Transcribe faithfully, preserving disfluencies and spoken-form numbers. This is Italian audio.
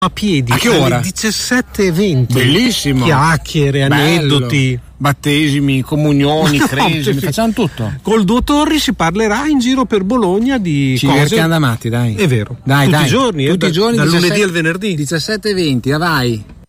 a piedi a che ora? alle diciassette e venti. Bellissimo. Chiacchiere, Bello. aneddoti, battesimi, comunioni, No, cresimi, sì. facciamo tutto. Col Duo Torri si parlerà in giro per Bologna di Ci cose. divertiamo da matti, dai. È vero. Dai, Tutti dai. i giorni, eh, Tutti da- i giorni, dal diciassette lunedì al venerdì. diciassette e venti, vai.